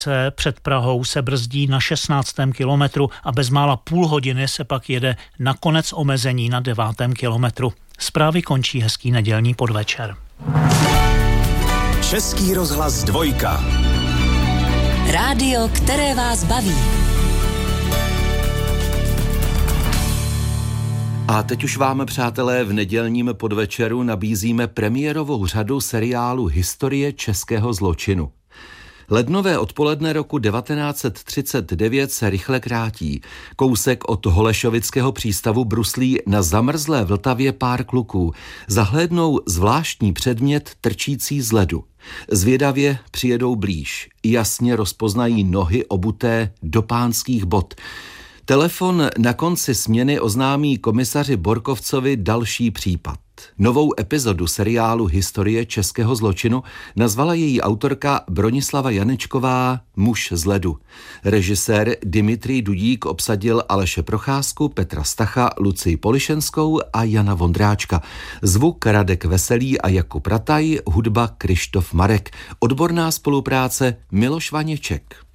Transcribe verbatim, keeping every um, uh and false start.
Před Prahou se brzdí na šestnáctém kilometru a bezmála půl hodiny se pak jede na konec omezení na devátém kilometru. Zprávy končí hezký nedělní podvečer. Český rozhlas dvojka. Rádio, které vás baví. A teď už vám, přátelé, v nedělním podvečeru nabízíme premiérovou řadu seriálu Historie českého zločinu. Lednové odpoledne roku devatenáct set třicet devět se rychle krátí. Kousek od Holešovického přístavu bruslí na zamrzlé Vltavě pár kluků. Zahlédnou zvláštní předmět trčící z ledu. Zvědavě přijedou blíž. Jasně rozpoznají nohy obuté do pánských bot. Telefon na konci směny oznámí komisaři Borkovcovi další případ. Novou epizodu seriálu Historie českého zločinu nazvala její autorka Bronislava Janečková Muž z ledu. Režisér Dimitrij Dudík obsadil Aleše Procházku, Petra Stacha, Lucii Polišenskou a Jana Vondráčka. Zvuk Radek Veselý a Jakub Rataj, hudba Krištof Marek. Odborná spolupráce Miloš Vaněček.